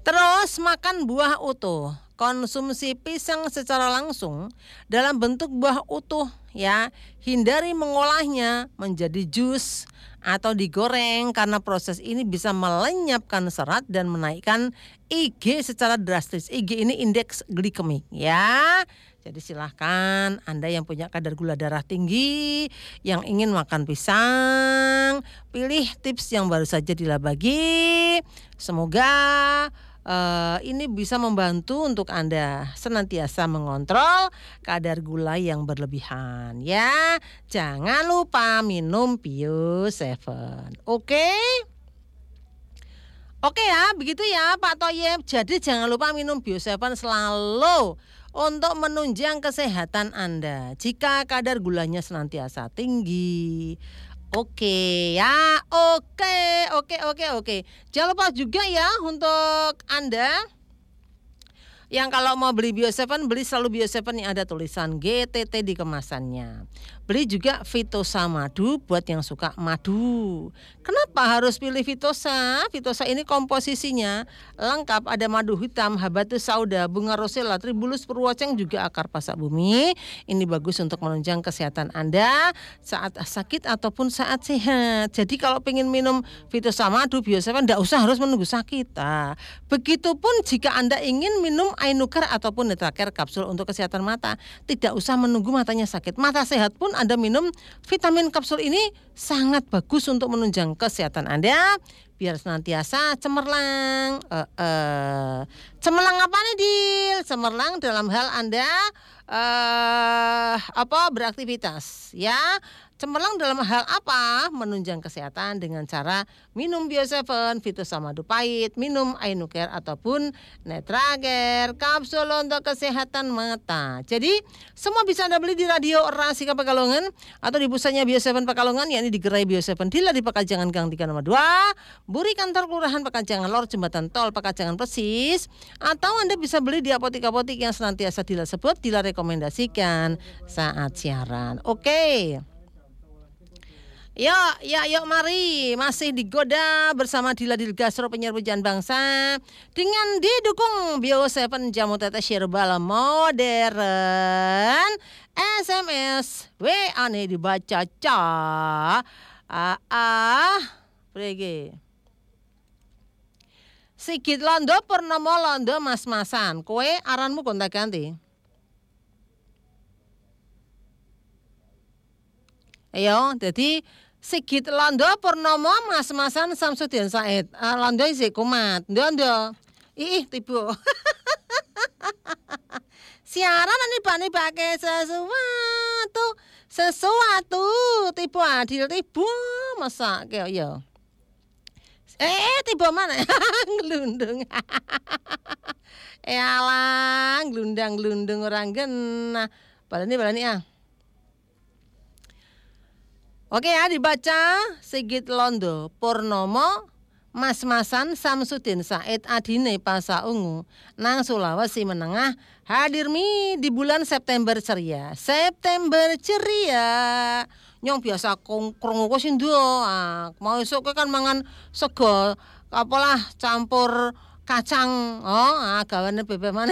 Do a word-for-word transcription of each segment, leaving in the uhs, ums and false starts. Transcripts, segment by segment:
Terus makan buah utuh. Konsumsi pisang secara langsung dalam bentuk buah utuh ya. Hindari mengolahnya menjadi jus atau digoreng karena proses ini bisa melenyapkan serat dan menaikkan I G secara drastis. I G ini indeks glikemik ya. Jadi silahkan Anda yang punya kadar gula darah tinggi, yang ingin makan pisang, pilih tips yang baru saja Dila bagi. Semoga Uh, ini bisa membantu untuk Anda senantiasa mengontrol kadar gula yang berlebihan ya. Jangan lupa minum Bio tujuh. Oke? Oke ya, begitu ya Pak Toyib. Jadi jangan lupa minum Bio tujuh selalu untuk menunjang kesehatan Anda jika kadar gulanya senantiasa tinggi. Oke ya, oke, oke, oke, oke. Jangan lupa juga ya untuk Anda yang kalau mau beli Bio tujuh, beli selalu Bio tujuh yang ada tulisan G T T di kemasannya. Beli juga Vitosa Madu buat yang suka madu. Kenapa harus pilih Vitosa? Vitosa ini komposisinya lengkap, ada madu hitam, habatus sauda, bunga rosella, tribulus purwoceng, juga akar pasak bumi. Ini bagus untuk menunjang kesehatan Anda saat sakit ataupun saat sehat. Jadi kalau pengen minum Vitosa Madu Bio tujuh enggak usah harus menunggu sakit. Nah, begitupun jika Anda ingin minum Ainucare ataupun Netracare kapsul untuk kesehatan mata, tidak usah menunggu matanya sakit. Mata sehat pun Anda minum vitamin kapsul ini sangat bagus untuk menunjang kesehatan Anda biar senantiasa cemerlang. Uh, uh. Cemerlang apa nih Dil? Cemerlang dalam hal Anda uh, apa beraktivitas ya. Cemerlang dalam hal apa? Menunjang kesehatan dengan cara minum Bio tujuh, Vitosa Madu pahit, minum Ainucare ataupun Netracare kapsul untuk kesehatan mata. Jadi semua bisa Anda beli di Radio Rasika Pekalongan atau di pusatnya Bio tujuh Pekalongan, yakni di Gerai Bio tujuh Dila di Pekajangan Gang tiga nomor dua, Buri Kantor Kelurahan Pekajangan Lor Jembatan Tol Pekajangan Persis, atau Anda bisa beli di apotik-apotik yang senantiasa Dila sebut, Dila rekomendasikan saat siaran. Oke. Yuk, ya, yuk mari masih digoda bersama Dila Dilgastro penyiar pujian bangsa dengan didukung Bio tujuh jamu tetes herbal modern. S M S W A nih dibaca ca ah ah prege. Sigit londo purnomo londo mas-masan. Kowe aranmu gonta-ganti. Ayo, jadi Sigit londo purnomo mas-masan Samsudin Said. Uh, londo isi kumat. Ndondo. Ih, tiba. Siaran ini bani pakai sesuatu, sesuatu tiba adil tiba masa kayak ya. Eh, tiba mana? Gelundung. Eh alang, gelundang-gelundung orang genah. Balani balani ah. Oke ya, dibaca Sigit londo purnomo mas-masan Samsudin Said adine Pasa Ungu nang Sulawesi Menengah hadir mi di bulan September ceria. September ceria. Nyong biasa krungu ku sing ah, mau esuk kan mangan sego apalah campur kacang. Oh, ah gawane bebek maneh.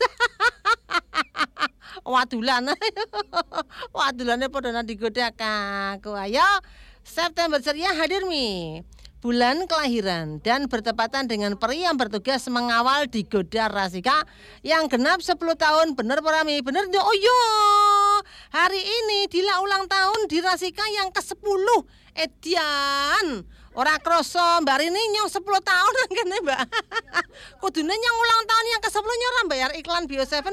Wadulan. Wadulane padha nang digoda aku. Ayo September ceria hadir mi. Bulan kelahiran dan bertepatan dengan peri yang bertugas mengawal di Goda Rasika yang genap sepuluh tahun. Bener Parami? Bener? Oh yo, hari ini Dila ulang tahun di Rasika yang kesepuluh. Edian ora kroso Mbak Rini nyong sepuluh tahun kene Mbak. Kudune nyong ulang tahun yang kesepuluh nyong ora bayar iklan Bio tujuh.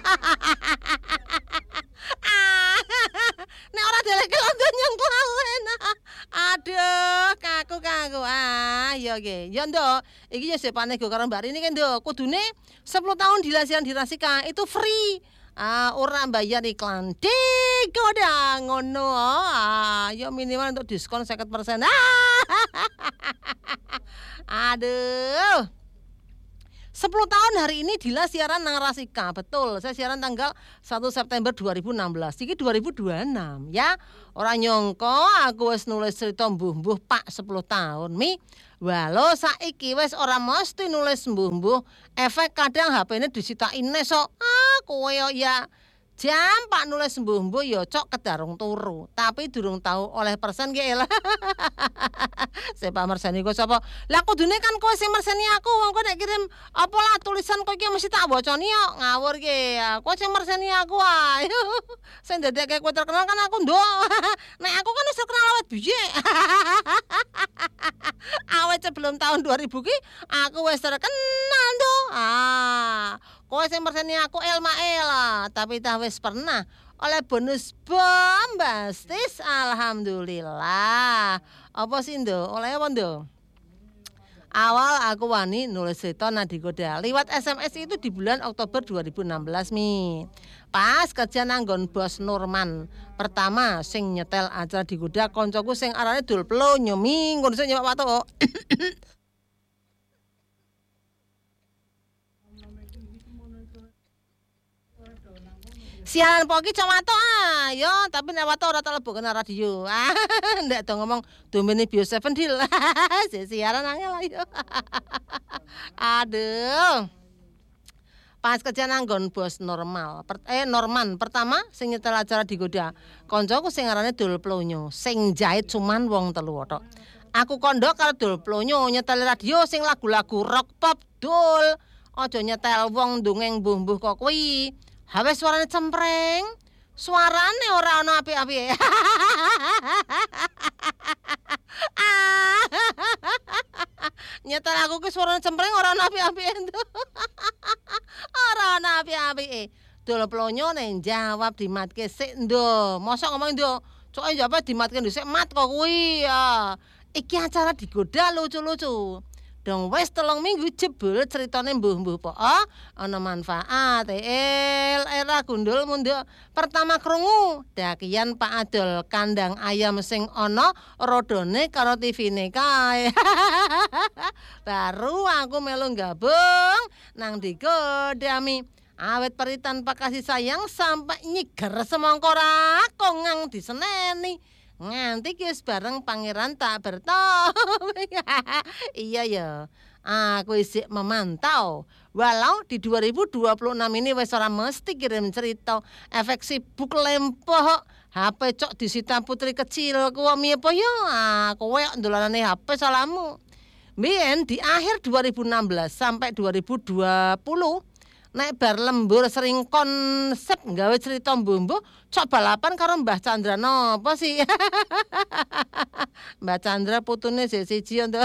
Nek ora deleke londo nyong klalen. Aduh, kaku-kaku. Ah, ya nggih. Ya nduk, iki ya sepane go karo Mbak Rini kan nduk. Kudune sepuluh tahun dilasian di Rasika itu free. Ah, ora bayar iklan. Digoda ngono. Ah, ya minimal untuk diskon lima puluh persen. Ah. Aduh. sepuluh tahun hari ini Dila siaran nang Rasika. Betul, saya siaran tanggal satu September dua ribu enam belas. Iki dua ribu dua puluh enam ya. Ora nyongko aku wis nulis cerita mbuh-mbuh Pak sepuluh tahun. Mi Walau saiki wis ora mesti nulis mbuh-mbuh, efek kadang H P-ne disitaki nes kok. Ah, kowe yo ya jam pak nulis mbuh-mbuh ya cok kedarung turu, tapi durung tahu oleh persen ki elah. Saya Pak merseni kok sapa? Lah kudune kan kowe sing merseni aku, wong kowe nek kirim apa lah tulisan kowe iki mesti tak wacani yo. Ngawur ki. Kowe sing merseni aku ae. Sing dadekke kowe terkenal kan aku nduk. Nek aku kan wis terkenal awet biye. Awet sebelum tahun dua ribu ki aku wis terkenal nduk. Ah, kowe sing merseni aku Elma Ela, tapi tah wis pernah oleh bonus bombastis alhamdulillah. Apa sih nduk? Oleh apa nduk? Awal aku wani nulis cerita nang digoda liwat S M S itu di bulan Oktober dua ribu enam belas mi. Pas kerja nanggon bos Nurman. Pertama sing nyetel acara digoda koncoku sing arane Dul Plonyo mi, ngono sing nyepak watu. Siaran poki cok watuk ah, yo tapi nek watuk ora tak lebu kena radio. Ah, ndak do ngomong domene Bio tujuh deal. Siaran angel ayo. Aduh. Pas kerja nanggon bos normal, per, eh Norman pertama sing nyetel acara digoda. Koncoku sing arane Dul Plonyo, sing jahit cuman wong telu tok. Aku kondok karo Dul Plonyo nyetel radio sing lagu-lagu rock pop Dul. Aja nyetel wong dongeng mbuh-mbuh kok kuwi. Hawe suarane cempreng, suarane ora ana apik-apike. Nyetel aku ki suarane cempreng ora ana apik-apike. Ora ana apik-apike. Dul Plonyo nek jawab dimatke sik ndo. Mosok ngomong ndo. Coke jawab dimatke dhisik mat kok kuwi ya. Iki acara digoda lucu-lucu. Dong wis telung minggu jebul ceritane mbuh-mbuh po ana manfaat el era gundul munduk pertama krungu dakian Pak Adol kandang ayam sing ana rodone karo T V-ne kae. Baru aku melu gabung nang digodami awet peri tanpa kasih sayang sampai nyiger semongko rakongang diseneni. Nganti ki wis bareng pangeran tak bertop. Iya ya. Aku isik memantau. Walau di dua ribu dua puluh enam ini wis ora mesti kirim cerita. Efek sibuk lempoh. H P cok disita putri kecil kuwi miye apa ya? Kowe ndolanane H P salamu. Mbiyen di akhir dua ribu enam belas sampai dua ribu dua puluh nek bar lembur sering konsep nggawe cerita mbumbu cok balapan karo Mbah Chandra napa sih? Mbah Chandra putune siji to.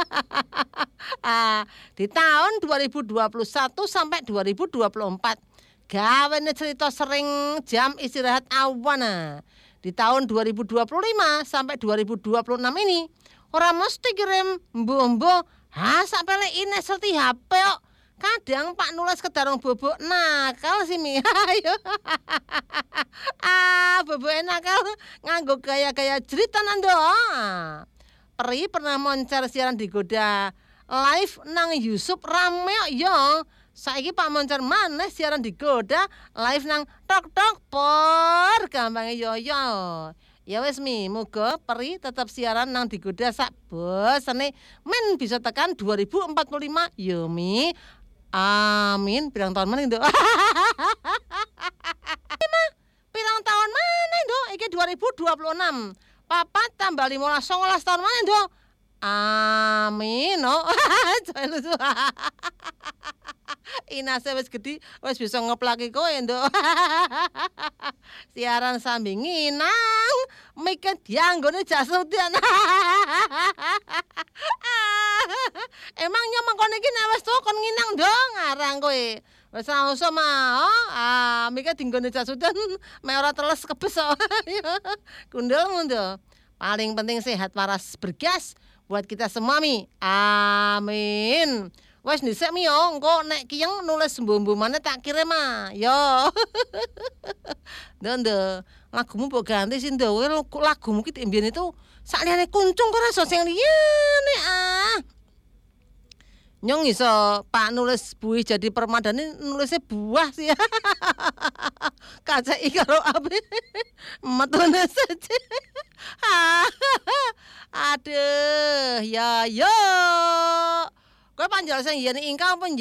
Ah, di tahun dua ribu dua puluh satu sampai dua ribu dua puluh empat gawene cerita sering jam istirahat awan. Di tahun dua ribu dua puluh lima sampai dua ribu dua puluh enam ini ora mesti kirim mbumbu, ha sak pelek ines serti H P kok. Kadang Pak nulis kedarung bobok nakal sih mi. Ayo. Ah, bobok nakal nganggo gaya-gaya jeritan ando. Peri pernah moncer siaran digoda live nang YouTube rame yo. Saiki Pak moncer maneh siaran digoda live nang tok tok por gampange yo yo. Ya wis mi, muga Peri tetap siaran nang digoda sak bosene men bisa tekan dua ribu empat puluh lima yo mi. Amin, pirang tahun mana itu? Pirang tahun mana itu? Iki dua ribu dua puluh enam. Papat tambah lima belas, sembilan belas tahun mana itu? Amin, no. Inase wis gedhi, wis bisa ngeplaki kowe, Nduk. Siaran sambil nginang, mikir dianggone jasudian. Emangnya mengkon iki nek wis tuwa kon nginang dong ngarang kowe. Wis ora usah mau, ah mikir dinggone jasudian mek ora teles kebes kok. Kundul mundur. Paling penting sehat waras bergas buat kita semua mi. Amin. Wes dhisik mi yo, engko nek kiyeng nulis mbumbu maneh tak kirim ah. Yo. Nduk, lagumu mbok ganti sih nduk. Lagumu ki mbiyen itu sak liyane kuncung kok rasa sing liyane ah. Nyong iso Pak nulis buih jadi permadani nulisnya buah sih ya. Kacai karo api metune saja. Aduh, ya yo. Kowe panjang sing yen ingkang apa